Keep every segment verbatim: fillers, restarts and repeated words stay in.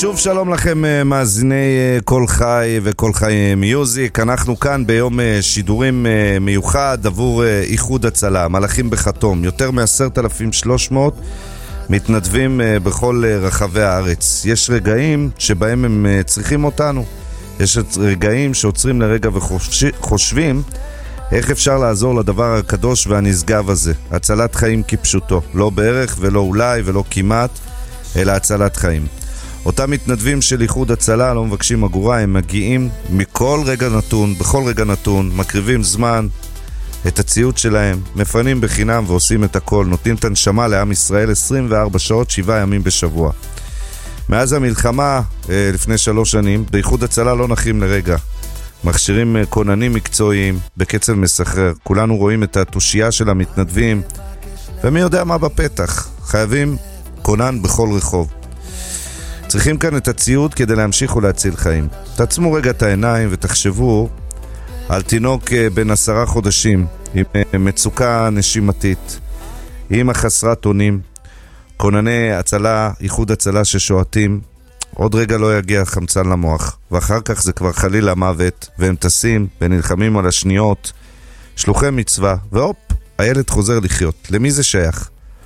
שוב שלום לכם מאזיני כל חי וכל חי מיוזיק. אנחנו כאן ביום שידורים מיוחד עבור איחוד הצלה, מלאכים בחתום. יותר מ-עשרת אלפים ושלוש מאות מתנדבים בכל רחבי הארץ. יש רגעים שבהם הם צריכים אותנו. יש רגעים שעוצרים לרגע וחושבים איך אפשר לעזור לדבר הקדוש והנשגב הזה. הצלת חיים כפשוטו. לא בערך ולא אולי ולא כמעט, אלא הצלת חיים. אותם מתנדבים של איחוד הצלה לא מבקשים אגורה, הם מגיעים מכל רגע נתון, בכל רגע נתון, מקריבים זמן, את הציוד שלהם, מפנים בחינם ועושים את הכל, נותנים את הנשמה לעם ישראל עשרים וארבע שעות, שבעה ימים בשבוע. מאז המלחמה, לפני שלוש שנים, באיחוד הצלה לא נחים לרגע. מכשירים כוננים מקצועיים, בקצב מסחרר. כולנו רואים את התושייה של המתנדבים, ומי יודע מה בפתח. חייבים כונן בכל רחוב. צריכים כאן את הציוד כדי להמשיך ולהציל חיים. תעצמו רגע את העיניים ותחשבו על תינוק בן עשרה חודשים עם מצוקה נשימתית, עם חסרת אונים, כונני הצלה, איחוד הצלה ששועטים, עוד רגע לא יגיע חמצן למוח, ואחר כך זה כבר חליל המוות, והם טסים ונלחמים על השניות, שלוחי מצווה, והופ, הילד חוזר לחיות. למי זה שייך?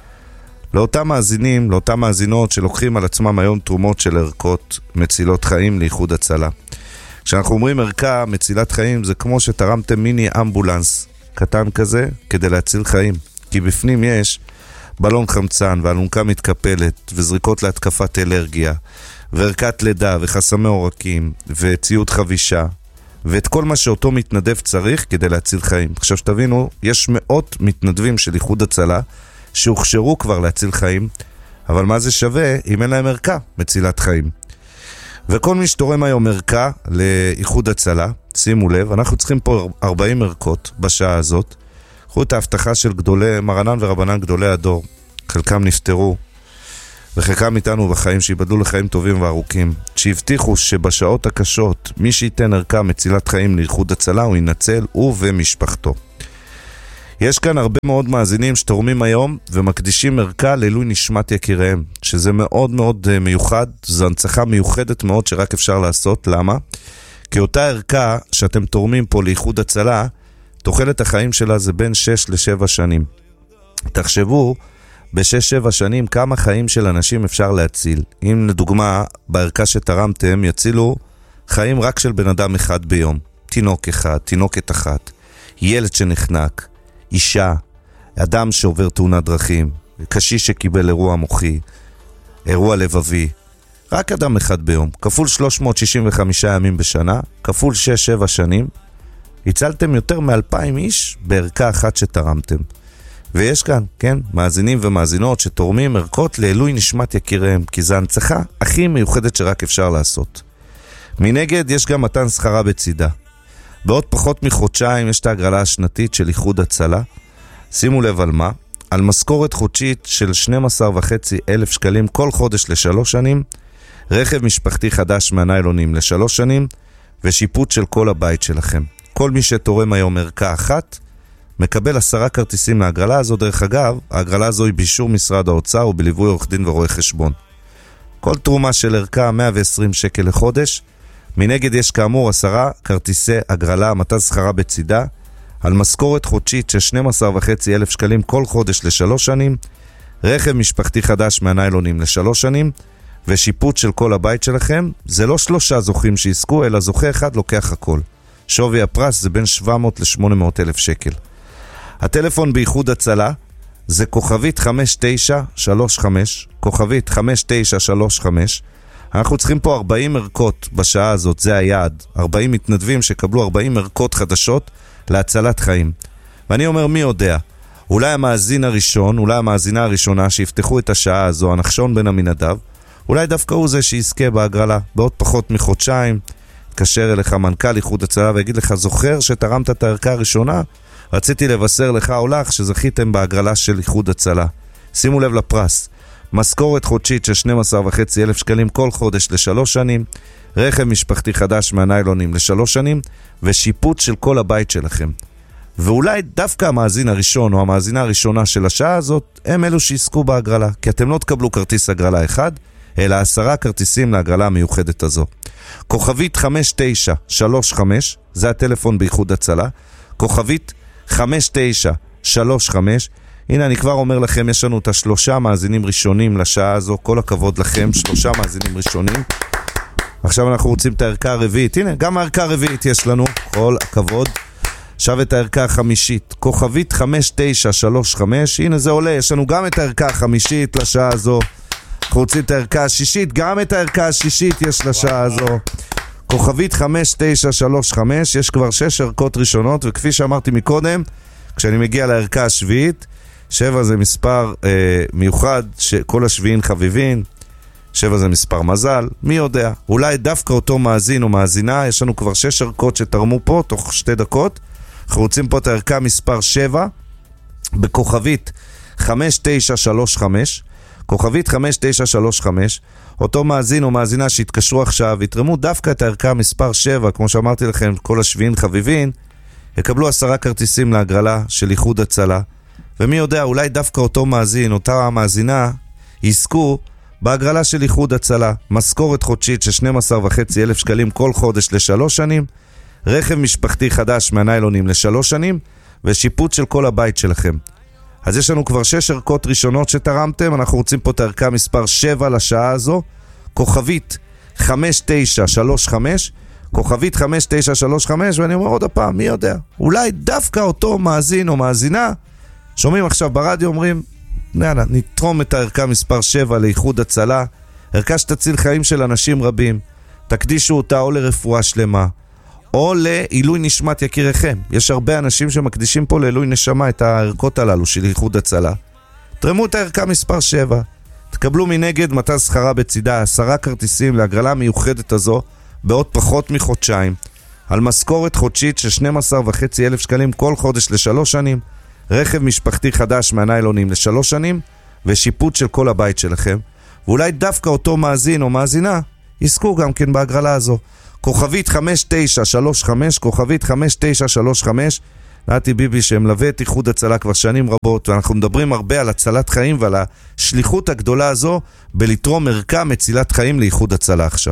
לאותם מאזינים, לאותם מאזינות שלוקחים על עצמם היום תרומות של ערכות מצילות חיים לאיחוד הצלה. כשאנחנו אומרים ערכה מצילת חיים, זה כמו שתרמתם מיני אמבולנס קטן כזה כדי להציל חיים. כי בפנים יש בלון חמצן ואלונקה מתקפלת וזריקות להתקפת אלרגיה וערכת לידה וחסמי עורקים וציוד חבישה ואת כל מה שאותו מתנדב צריך כדי להציל חיים. עכשיו שתבינו, יש מאות מתנדבים של איחוד הצלה שהוכשרו כבר להציל חיים, אבל מה זה שווה אם אין להם ערכה מצילת חיים? וכל מי שתורם היום ערכה לאיחוד הצלה, שימו לב, אנחנו צריכים פה ארבעים ערכות בשעה הזאת. קחו את ההבטחה של גדולי, מרנן ורבנן גדולי הדור, חלקם נפטרו, וחלקם איתנו בחיים שיבדלו לחיים טובים וארוכים, שהבטיחו שבשעות הקשות מי שייתן ערכה מצילת חיים לאיחוד הצלה הוא ינצל הוא ומשפחתו. יש כאן הרבה מאוד מאזינים שתורמים היום ומקדישים ערכה לעילוי נשמת יקיריהם, שזה מאוד מאוד מיוחד, זו הנצחה מיוחדת מאוד שרק אפשר לעשות. למה? כי אותה ערכה שאתם תורמים פה לאיחוד הצלה, תוחלת החיים שלה זה בין שש לשבע שנים. תחשבו, בשש שבע שנים כמה חיים של אנשים אפשר להציל. אם לדוגמה בערכה שתרמתם יצילו חיים רק של בן אדם אחד ביום, תינוק אחד, תינוקת אחת, ילד שנחנק, אישה, אדם שעובר תאונת דרכים, קשיש שקיבל אירוע מוחי, אירוע לבבי, רק אדם אחד ביום, כפול שלוש מאות שישים וחמישה ימים בשנה, כפול שש שבע שנים, הצלתם יותר מאלפיים איש בערכה אחת שתרמתם. ויש כאן, כן, מאזינים ומאזינות שתורמים ערכות לעילוי נשמת יקיריהם, כי זו הנצחה הכי מיוחדת שרק אפשר לעשות. מנגד יש גם מתן שכרה בצידה. בעוד פחות מחודשיים יש את ההגרלה השנתית של איחוד הצלה. שימו לב על מה? על משכורת חודשית של שנים עשר וחצי אלף שקלים כל חודש לשלוש שנים, רכב משפחתי חדש מהניילונים לשלוש שנים, ושיפוט של כל הבית שלכם. כל מי שתורם היום ערכה אחת, מקבל עשרה כרטיסים להגרלה הזו. דרך אגב, ההגרלה הזו היא באישור משרד האוצר ובליווי עורך דין ורואה חשבון. כל תרומה של ערכה מאה ועשרים שקל לחודש, מנגד יש כאמור עשרה כרטיסי הגרלה, מתן שכרה בצידה, על משכורת חודשית של שנים עשר וחצי אלף שקלים כל חודש לשלוש שנים, רכב משפחתי חדש מהניילונים לשלוש שנים, ושיפוט של כל הבית שלכם. זה לא שלושה זוכים שיזכו, אלא זוכה אחד לוקח הכל. שווי הפרס זה בין שבע מאות לשמונה מאות אלף שקל. הטלפון באיחוד הצלה זה כוכבית חמש תשע שלוש חמש, כוכבית חמש תשע שלוש חמש. אנחנו צריכים פה ארבעים ערכות בשעה הזאת, זה היעד. ארבעים מתנדבים שקבלו ארבעים ערכות חדשות להצלת חיים. ואני אומר, מי יודע? אולי המאזין הראשון, אולי המאזינה הראשונה שיפתחו את השעה הזו, הנחשון בן המנדב, אולי דווקא הוא זה שיזכה בהגרלה. בעוד פחות מחודשיים, תקשר אליך מנכ"ל איחוד הצלה ויגיד לך, זוכר שתרמת את הערכה הראשונה? רציתי לבשר לך או לך שזכיתם בהגרלה של איחוד הצלה. שימו לב לפרס. משכורת חודשית של שנים עשר וחצי אלף שקלים כל חודש לשלוש שנים, רכב משפחתי חדש מהניילונים לשלוש שנים, ושיפוט של כל הבית שלכם. ואולי דווקא המאזין הראשון או המאזינה הראשונה של השעה הזאת הם אלו שיזכו בהגרלה, כי אתם לא תקבלו כרטיס הגרלה אחד, אלא עשרה כרטיסים להגרלה המיוחדת הזו. כוכבית חמש תשע שלוש חמש, זה הטלפון באיחוד הצלה, כוכבית חמש תשע שלוש חמש. הנה אני כבר אומר לכם, יש לנו את השלושה מאזינים ראשונים לשעה הזו, כל הכבוד לכם, שלושה מאזינים ראשונים. עכשיו אנחנו רוצים את הערכה הרביעית, הנה גם הערכה הרביעית יש לנו, כל הכבוד. עכשיו את הערכה החמישית, כוכבית חמש תשע שלוש חמש, הנה זה עולה, יש לנו גם את הערכה החמישית לשעה הזו. אנחנו רוצים את הערכה השישית, גם את הערכה השישית יש לשעה הזו. כוכבית חמש תשע שלוש חמש, יש כבר שש ערכות ראשונות, וכפי שאמרתי מקודם, כשאני מגיע לערכה השביעית, שבע זה מספר אה, מיוחד, שכל השביעין חביבין, שבע זה מספר מזל, מי יודע, אולי דווקא אותו מאזין או מאזינה, יש לנו כבר שש ערכות שתרמו פה, תוך שתי דקות, אנחנו רוצים פה את הערכה מספר שבע, בכוכבית חמש תשע שלוש חמש, כוכבית חמש תשע שלוש חמש, אותו מאזין או מאזינה שהתקשרו עכשיו, יתרמו דווקא את הערכה מספר שבע, כמו שאמרתי לכם, כל השביעין חביבין, יקבלו עשרה כרטיסים להגרלה של איחוד הצלה, ומי יודע, אולי דווקא אותו מאזין, אותה מאזינה, יזכו בהגרלה של איחוד הצלה, משכורת חודשית של שנים עשר וחצי אלף שקלים כל חודש לשלוש שנים, רכב משפחתי חדש מהניילונים לשלוש שנים, ושיפוץ של כל הבית שלכם. אז יש לנו כבר שש ערכות ראשונות שתרמתם, אנחנו רוצים פה את הערכה מספר שבע לשעה הזו, כוכבית חמש תשע שלוש חמש, כוכבית חמש תשע שלוש חמש, ואני אומר עוד הפעם, מי יודע, אולי דווקא אותו מאזין או מאזינה, שומעים עכשיו ברדיו, אומרים, נעלה, נתרום את הערכה מספר שבע לאיחוד הצלה, ערכה שתציל חיים של אנשים רבים, תקדישו אותה או לרפואה שלמה, או לעילוי נשמת יקיריכם. יש הרבה אנשים שמקדישים פה לעילוי נשמה את הערכות הללו של איחוד הצלה. תרמו את הערכה מספר שבע, תקבלו מנגד מתן שכרה בצידה, עשרה כרטיסים להגרלה המיוחדת הזו, בעוד פחות מחודשיים, על משכורת חודשית של שנים עשר וחצי אלף שקלים כל חודש לשלוש שנים, רכב משפחתי חדש מהניילונים לשלוש שנים, ושיפוץ של כל הבית שלכם. ואולי דווקא אותו מאזין או מאזינה יזכו גם כן בהגרלה הזו. כוכבית חמש תשע שלוש חמש, כוכבית חמש תשע שלוש חמש, נתי ביבי שמלווה את איחוד הצלה כבר שנים רבות, ואנחנו מדברים הרבה על הצלת חיים ועל השליחות הגדולה הזו בלתרום ערכה מצילת חיים לאיחוד הצלה עכשיו.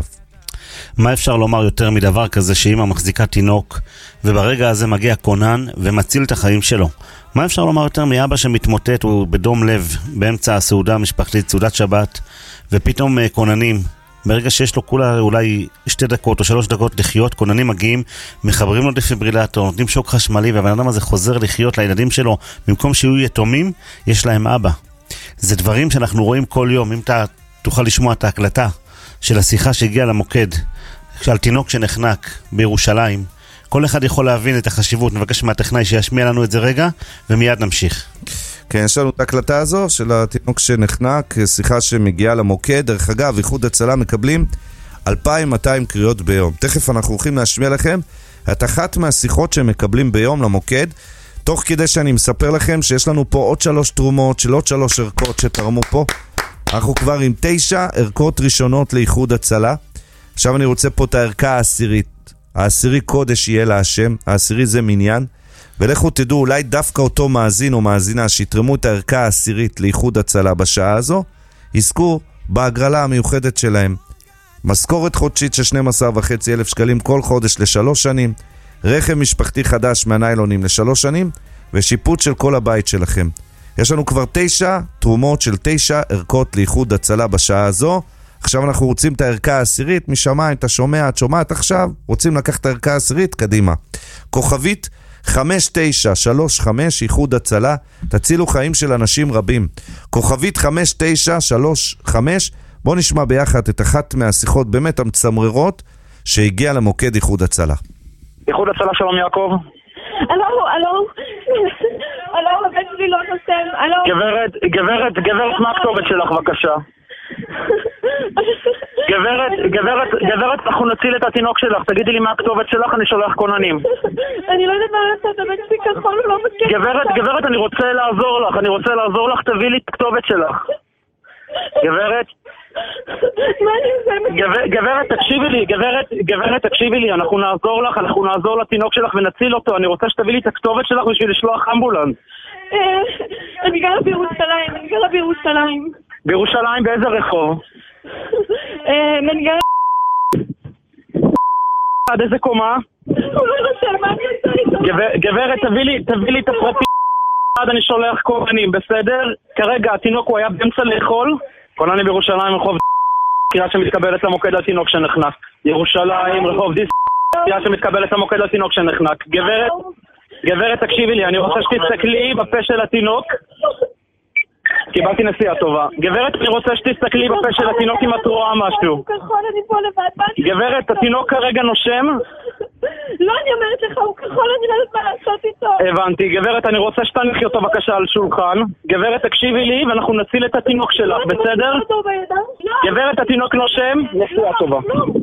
מה אפשר לומר יותר מדבר כזה שאמא מחזיקה תינוק וברגע הזה מגיע כונן ומציל את החיים שלו? מה אפשר לומר יותר מאבא שמתמוטט, הוא בדום לב באמצע הסעודה המשפחתית, סעודת שבת, ופתאום כוננים, ברגע שיש לו כולה אולי שתי דקות או שלוש דקות לחיות, כוננים מגיעים, מחברים לו דפיברילטור, נותנים שוק חשמלי, והבן אדם הזה חוזר לחיות לילדים שלו, במקום שיהיו יתומים, יש להם אבא. זה דברים שאנחנו רואים כל יום. אם אתה תוכל לשמוע את ההקלטה של השיחה שהגיעה למוקד, על תינוק שנחנק בירושלים, כל אחד יכול להבין את החשיבות. נבקש מהטכנאי שישמיע לנו את זה רגע, ומיד נמשיך. כן, יש לנו את ההקלטה הזו של התינוק שנחנק, שיחה שמגיעה למוקד. דרך אגב, איחוד הצלה מקבלים אלפיים ומאתיים קריאות ביום. תכף אנחנו הולכים להשמיע לכם את אחת מהשיחות שמקבלים ביום למוקד, תוך כדי שאני מספר לכם שיש לנו פה עוד שלוש תרומות של עוד שלוש ערכות שתרמו פה. אנחנו כבר עם תשע ערכות ראשונות לאיחוד הצלה. עכשיו אני רוצה פה את הערכה העשירית. העשירי קודש יהיה להשם, העשירי זה מניין, ולכו תדעו, אולי דווקא אותו מאזין או מאזינה שיתרמו את הערכה העשירית לאיחוד הצלה בשעה הזו, יזכו בהגרלה המיוחדת שלהם. משכורת חודשית של שנים עשר וחצי אלף שקלים כל חודש לשלוש שנים, רכב משפחתי חדש מהניילונים לשלוש שנים, ושיפוץ של כל הבית שלכם. יש לנו כבר תשע תרומות של תשע ערכות לאיחוד הצלה בשעה הזו. עכשיו אנחנו רוצים את הערכה העשירית, משמיים, אתה שומע, את שומעת עכשיו, רוצים לקחת את הערכה העשירית, קדימה. כוכבית חמש תשע שלוש חמש, איחוד הצלה, תצילו חיים של אנשים רבים. כוכבית חמש תשע שלוש חמש, בוא נשמע ביחד את אחת מהשיחות באמת המצמררות שהגיעה למוקד איחוד הצלה. איחוד הצלה, שלום יעקב. אלו, אלו, אלו, הבן שלי לא נוסם, אלו. גברת, גברת, גברת, מה הכתובת שלך בבקשה? גברת, גברת, גברת, אנחנו נציל את התינוק שלך, תגידי לי מה הכתובת שלך, אני שולח כוננים. אני לא יודעת מה לעשות, הבן שלי כחול, הוא לא מסכים. גברת, גברת, אני רוצה לעזור לך, אני רוצה לעזור לך, תביא לי את הכתובת שלך. גברת, גברת, תקשיבי לי, גברת, גברת, תקשיבי לי, אנחנו נעזור לך, אנחנו נעזור לתינוק שלך ונציל אותו, אני רוצה שתביא לי את הכתובת שלך בשביל לשלוח אמבולנס. אני גרה בירושלים, אני גרה בירושלים. בירושלים באיזה רחוב? מנגר... עד איזה קומה? הוא לא רושם, מה אני עושה איתו? גברת, תביא לי את הפרטים. עד אני שולח כוננים, בסדר? כרגע התינוק הוא היה באמצע לאכול. כוננים בירושלים, רחוב קריאה שמתקבלת למוקד התינוק שנחנק. ירושלים, רחוב דיס... קריאה שמתקבלת למוקד התינוק שנחנק. גברת, גברת, תקשיבי לי, אני רוצה שתסתכלי בפה של התינוק. קיבלתי נסיעה טובה. גברת, אני רוצה שתסתכלי בפה של התינוק אם את רואה משהו. הוא כחול, אני פה לבד. גברת, התינוק כרגע נושם? לא, אני אומרת לך, הוא כחול, אני לא יודעת מה לעשות איתו. הבנתי. גברת, אני רוצה שתניחי אותו בבקשה על שולחן. גברת, תקשיבי לי ואנחנו נציל את התינוק שלך, בסדר? גברת, התינוק נושם? נסיעה טובה.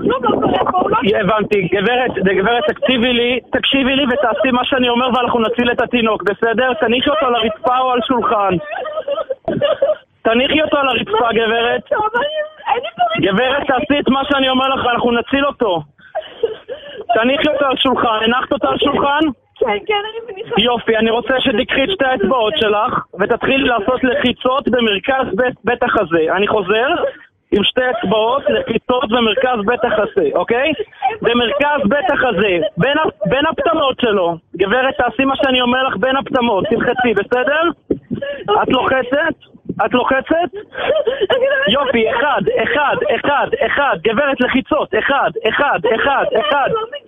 הבנתי. גברת, גברת, תקשיבי לי, תקשיבי לי ותעשי מה שאני אומר ואנחנו נציל את התינוק, בסדר? תניחי אותו על הרצפה או על שולחן. תניחי אותו על הרצפה, גברת. גברת, תעשי את מה שאני אומר לך, אנחנו נציל אותו. תניחי אותו על שולחן. הנחת אותו על שולחן? כן, כן, אני מניחה. יופי, אני רוצה שתקחי את שתי האצבעות שלך ותתחילי לעשות לחיצות במרכז בית החזה. אני חוזר עם שתי אצבעות לחיצות במרכז בית החזה, אוקיי? במרכז בית החזה, בין, בין הפתמות שלו. גברת, תעשי מה שאני אומר לך בין הפתמות. תלחצי, בסדר? את לוחצת? את לוחצת? יופי, אחד, אחד, אחד, אחד. גברת, לחיצות. אחד, אחד, אחד, אחד.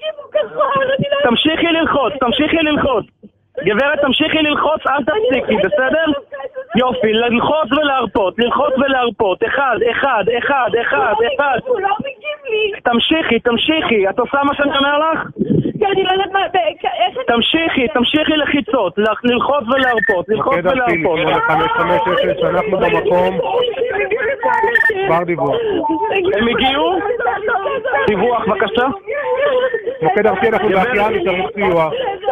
תמשיכי ללחוץ, תמשיכי ללחוץ. גברת, תמשיכי ללחוץ, אל תפסיקי, בסדר? יופי, ללחוץ ולהרפות, ללחוץ ולהרפות. אחד, אחד, אחד, אחד, אחד. הוא לא מגיב לי. תמשיכי, תמשיכי. את עושה מה שאני אומר לך? אני לא יודעת מה... תמשיכי, תמשיכי לחיצות, ללחוץ ולהרפות, ללחוץ ולהרפות. חמש חמש אפס, אנחנו במקום. כבר דיווח. הם הגיעו? דיווח, בבקשה. מוקד ארצי, אנחנו בהחייאה, נצטרך סיוע.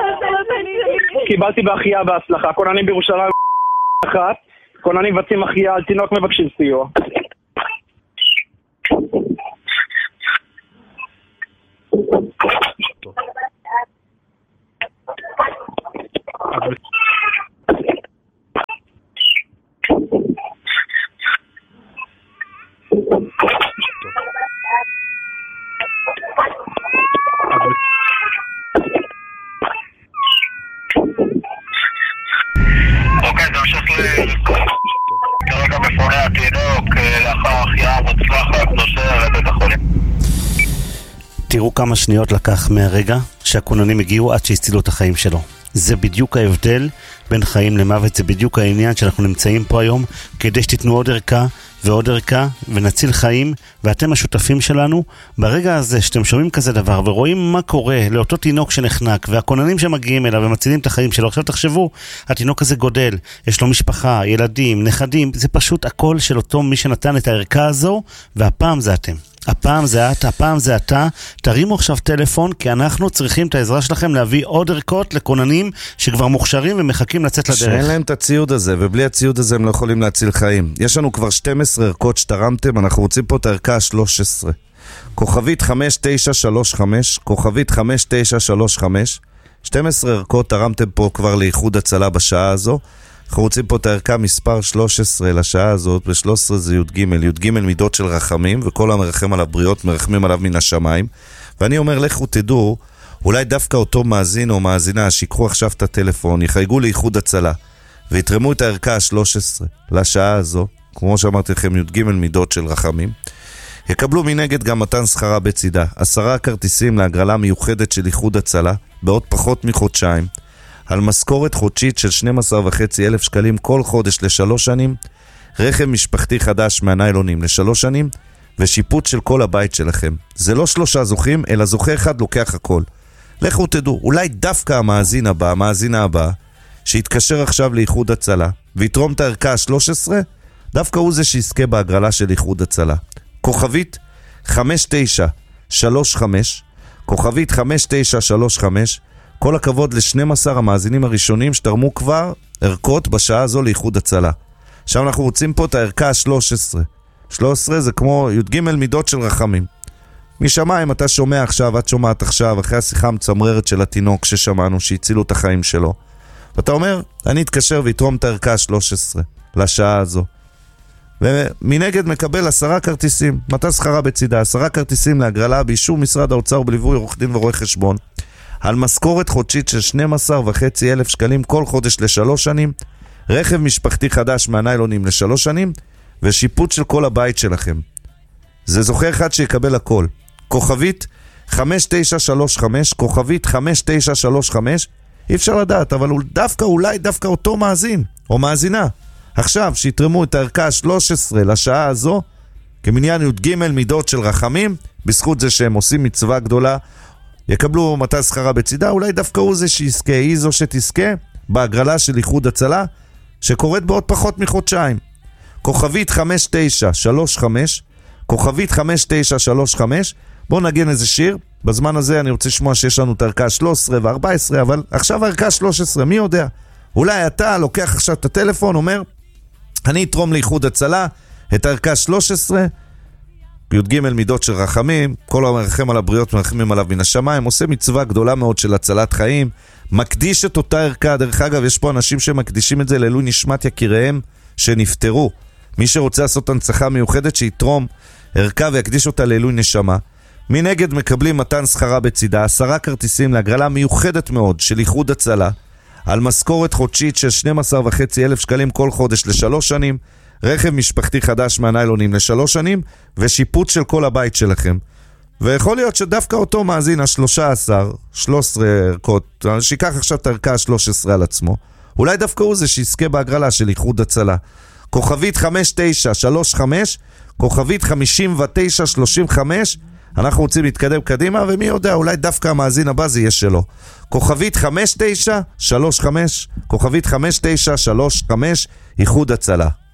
קיבלתי בהחייאה בהצלחה. כוננים בירושלים אחת, כוננים מבצעים החייאה על תינוק מבקשים סיוע. אוקיי, זה המשך כרגע בפוני התינוק לאחר החייאה מוצלחת נוסע לבית החולים. תראו כמה שניות לקח מהרגע שהכוננים הגיעו עד שהצילו את החיים שלו. זה בדיוק ההבדל בין חיים למוות, זה בדיוק העניין שאנחנו נמצאים פה היום כדי שתיתנו עוד ערכה ועוד ערכה ונציל חיים, ואתם השותפים שלנו. ברגע הזה שאתם שומעים כזה דבר ורואים מה קורה לאותו תינוק שנחנק והכוננים שמגיעים אליו ומצילים את החיים שלו, עכשיו תחשבו, התינוק הזה גודל, יש לו משפחה, ילדים, נכדים, זה פשוט הכל של אותו מי שנתן את הערכה הזו, והפעם זה אתם. הפעם זה את, הפעם זה אתה. תרימו עכשיו טלפון, כי אנחנו צריכים את העזרה שלכם להביא עוד ערכות לכוננים שכבר מוכשרים ומחכים לצאת לדרך. שאין להם את הציוד הזה, ובלי הציוד הזה הם לא יכולים להציל חיים. יש לנו כבר שתים עשרה ערכות שתרמתם, אנחנו רוצים פה את הערכה ה-שלוש עשרה. כוכבית חמש תשע שלוש חמש, כוכבית חמש תשע שלוש חמש. שתים עשרה ערכות תרמתם פה כבר לאיחוד הצלה בשעה הזו. אנחנו רוצים פה את הערכה מספר שלוש עשרה לשעה הזאת, ב-שלוש עשרה זה י' ג', י' ג' מידות של רחמים, וכל המרחם על הבריות מרחמים עליו מן השמיים. ואני אומר, לכו תדעו, אולי דווקא אותו מאזין או מאזינה שיקחו עכשיו את הטלפון, יחייגו לאיחוד הצלה, ויתרמו את הערכה ה-שלוש עשרה לשעה הזו, כמו שאמרתי לכם, י' ג' מידות של רחמים, יקבלו מנגד גם מתן שכרה בצידה, עשרה כרטיסים להגרלה מיוחדת של איחוד הצלה, בעוד פחות מחודשיים, על משכורת חודשית של שנים עשר וחצי אלף שקלים כל חודש לשלוש שנים, רכב משפחתי חדש מהניילונים לשלוש שנים, ושיפוט של כל הבית שלכם. זה לא שלושה זוכים, אלא זוכה אחד לוקח הכל. לכו תדעו, אולי דווקא המאזין הבא, המאזינה הבאה, שיתקשר עכשיו לאיחוד הצלה, ויתרום את הערכה ה-שלוש עשרה, דווקא הוא זה שיזכה בהגרלה של איחוד הצלה. כוכבית חמש תשע שלוש חמש, כוכבית חמש תשע שלוש חמש, כל הכבוד ל-שנים עשר המאזינים הראשונים שתרמו כבר ערכות בשעה הזו לאיחוד הצלה. עכשיו אנחנו רוצים פה את הערכה ה-שלוש עשרה. שלוש עשרה זה כמו י' ג' מידות של רחמים. משמיים אתה שומע עכשיו, את שומעת עכשיו, אחרי השיחה המצמררת של התינוק ששמענו, שהצילו את החיים שלו. ואתה אומר, אני אתקשר ויתרום את הערכה ה-שלוש עשרה לשעה הזו. ומנגד מקבל עשרה כרטיסים, מטס חרה בצידה, עשרה כרטיסים להגרלה באישור משרד האוצר בליווי עורך דין ורואה חשבון, על משכורת חודשית של שנים עשר וחצי אלף שקלים כל חודש לשלוש שנים, רכב משפחתי חדש מהניילונים לשלוש שנים, ושיפוט של כל הבית שלכם. זה זוכה אחד שיקבל הכל. כוכבית חמש תשע שלוש חמש, כוכבית חמש תשע שלוש חמש, אי אפשר לדעת, אבל דווקא, אולי דווקא אותו מאזין, או מאזינה. עכשיו, שיתרמו את הערכה ה-שלוש עשרה לשעה הזו, כמניין י"ג מידות של רחמים, בזכות זה שהם עושים מצווה גדולה, יקבלו מטס חרה בצידה, אולי דווקא הוא זה שיזכה, היא זו שתזכה, בהגרלה של איחוד הצלה, שקורית בעוד פחות מחודשיים. כוכבית חמש תשע שלוש חמש, כוכבית חמש תשע שלוש חמש, בואו נגן איזה שיר, בזמן הזה אני רוצה לשמוע שיש לנו את הערכה שלוש עשרה ו-ארבע עשרה, אבל עכשיו הערכה שלוש עשרה, מי יודע? אולי אתה לוקח עכשיו את הטלפון, אומר, אני אתרום לאיחוד הצלה, את הערכה שלוש עשרה, י"ג מידות של רחמים, כל המרחם על הבריות מרחמים עליו מן השמיים, עושה מצווה גדולה מאוד של הצלת חיים, מקדיש את אותה ערכה, דרך אגב, יש פה אנשים שמקדישים את זה לעילוי נשמת יקיריהם שנפטרו. מי שרוצה לעשות הנצחה מיוחדת שיתרום ערכה ויקדיש אותה לעילוי נשמה. מנגד מקבלים מתן שכרה בצידה, עשרה כרטיסים להגרלה מיוחדת מאוד של איחוד הצלה, על משכורת חודשית של שנים עשר וחצי אלף שקלים כל חודש לשלוש שנים, רכב משפחתי חדש מהניילונים לשלוש שנים, ושיפוט של כל הבית שלכם. ויכול להיות שדווקא אותו מאזין ה-שלוש עשרה, שלוש עשרה ערכות, שיקח עכשיו את הערכה ה-שלוש עשרה על עצמו, אולי דווקא הוא זה שיזכה בהגרלה של איחוד הצלה. כוכבית חמש תשע שלוש חמש, כוכבית חמישים ותשע שלושים וחמש, אנחנו רוצים להתקדם קדימה, ומי יודע, אולי דווקא המאזין הבא זה יהיה שלו. כוכבית חמש תשע שלוש חמש, כוכבית חמש תשע שלוש חמש, איחוד הצלה.